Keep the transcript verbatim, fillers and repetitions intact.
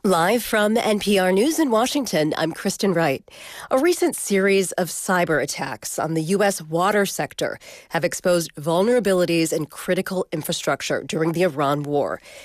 Live from N P R News in Washington, I'm Kristen Wright. A recent series of cyber attacks on the U S water sector have exposed vulnerabilities in critical infrastructure during the Iran war.